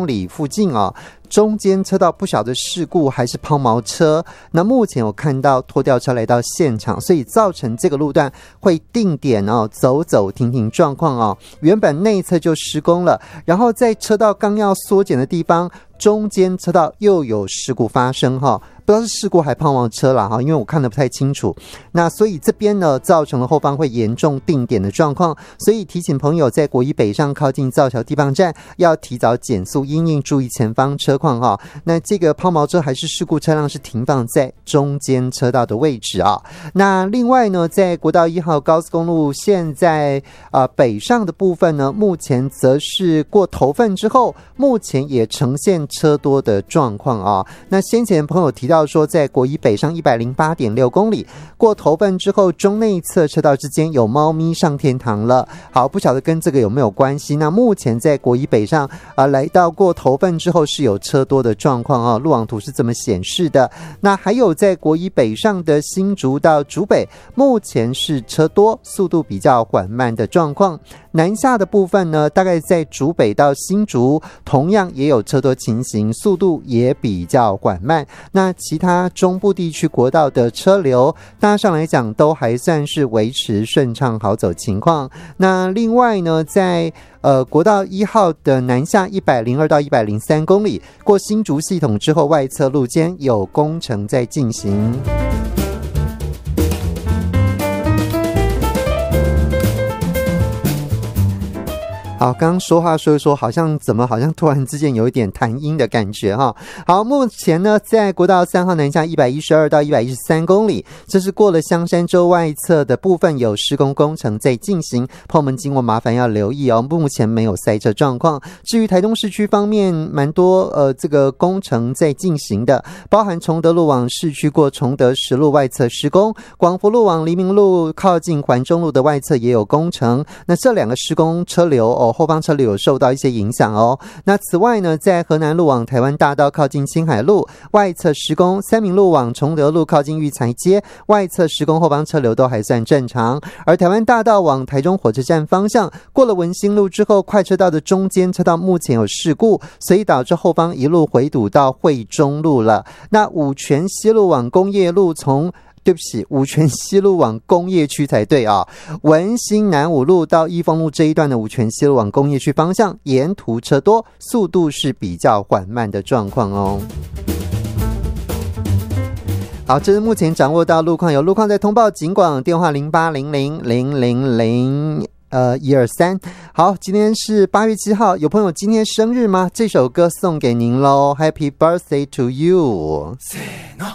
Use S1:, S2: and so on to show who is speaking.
S1: 公里附近中间车道不晓得事故还是抛锚车，那目前有看到拖吊车来到现场，所以造成这个路段会定点走走停停状况原本内侧就施工了，然后在车道刚要缩减的地方，中间车道又有事故发生不知道是事故还抛锚车啦因为我看得不太清楚。那所以这边呢造成了后方会严重定点的状况，所以提醒朋友在国一北上靠近造桥地磅站要提早减速因应，注意前方车况那这个抛锚车还是事故车辆是停放在中间车道的位置那另外呢，在国道1号高速公路现在北上的部分呢，目前则是过头份之后，目前也呈现车多的状况那先前朋友提到说，在国一北上 108.6 公里过头份之后，中内侧车道之间有猫咪上天堂了。好，不晓得跟这个有没有关系。那目前在国一北上来到过头份之后是有车多的状况路网图是这么显示的。那还有在国一北上的新竹到竹北，目前是车多，速度比较缓慢的状况。南下的部分呢，大概在竹北到新竹同样也有车多情形，速度也比较缓慢。那其他中部地区国道的车流大致上来讲都还算是维持顺畅好走情况。那另外呢，在国道1号的南下102到103公里过新竹系统之后，外侧路肩有工程在进行。好，刚刚说话说一说，好像突然之间有一点弹音的感觉好，目前呢，在国道3号南下112到113公里，这是过了香山州外侧的部分有施工工程在进行，朋友们经过麻烦要留意目前没有塞车状况。至于台东市区方面，蛮多这个工程在进行的，包含崇德路往市区过崇德十路外侧施工，广福路往黎明路靠近环中路的外侧也有工程。那这两个施工车流后方车流有受到一些影响那此外呢，在河南路往台湾大道靠近青海路外侧施工，三民路往崇德路靠近育才街外侧施工，后方车流都还算正常。而台湾大道往台中火车站方向过了文心路之后，快车道的中间车道目前有事故，所以导致后方一路回堵到惠中路了。那五权西路往工业路五权西路往工业区才对文心南五路到义丰路这一段的五权西路往工业区方向，沿途车多，速度是比较缓慢的状况好，这是目前掌握到路况，有路况在通报警广电话0800000123。好，今天是8月7号，有朋友今天生日吗？这首歌送给您咯， Happy birthday to you。せーの